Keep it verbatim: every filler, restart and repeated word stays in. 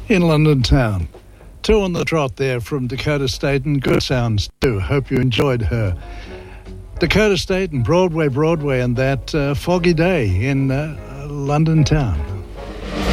in London town. Two on the trot there from Dakota State, and good sounds too. Hope you enjoyed her. Dakota State and Broadway, Broadway, and that uh, foggy day in uh, London town.